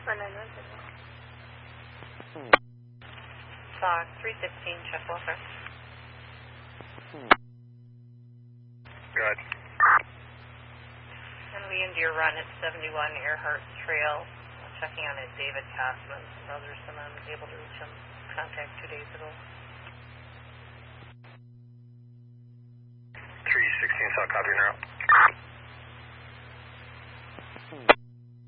Fox 315, check welfare. Good. And we into your run at 71 Earhart Trail. Checking on a David Cosman. Brothers, and I was able to reach him. Contact 2 days ago. 316 South, copy now.